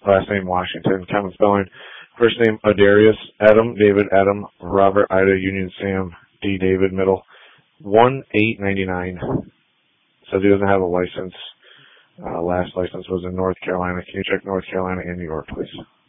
Last name Washington. Common spelling. First name Adarius, Adam, David, Adam, Robert, Ida, Union, Sam, D, David, middle. 1-899. Says he doesn't have a license. Last license was in North Carolina. Can you check North Carolina and New York, please?